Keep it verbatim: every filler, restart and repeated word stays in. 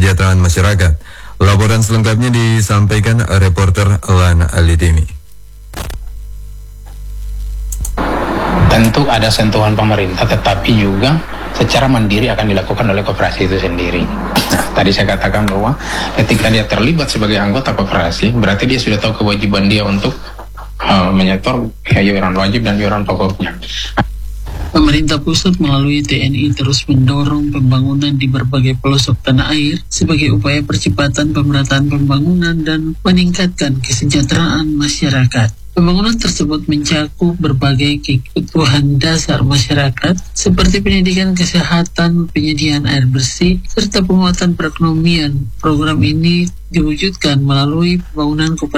kesejahteraan masyarakat. Laporan selengkapnya disampaikan reporter Lana Alitimi. Tentu ada sentuhan pemerintah, tetapi juga secara mandiri akan dilakukan oleh koperasi itu sendiri. Nah, tadi saya katakan bahwa ketika dia terlibat sebagai anggota koperasi, berarti dia sudah tahu kewajiban dia untuk uh, menyetor ya, iuran wajib dan iuran pokoknya. Pemerintah pusat melalui T N I terus mendorong pembangunan di berbagai pelosok tanah air sebagai upaya percepatan pemerataan pembangunan dan meningkatkan kesejahteraan masyarakat. Pembangunan tersebut mencakup berbagai kebutuhan dasar masyarakat seperti pendidikan, kesehatan, penyediaan air bersih, serta penguatan perekonomian. Program ini diwujudkan melalui pembangunan koperasi